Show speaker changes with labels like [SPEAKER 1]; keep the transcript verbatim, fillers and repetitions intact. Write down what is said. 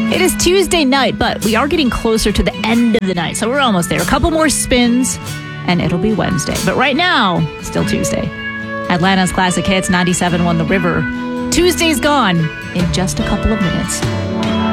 [SPEAKER 1] It is Tuesday night, but we are getting closer to the end of the night, so we're almost there. A couple more spins, and it'll be Wednesday. But right now, still Tuesday. Atlanta's Classic Hits, ninety-seven point one The River. Tuesday's gone in just a couple of minutes.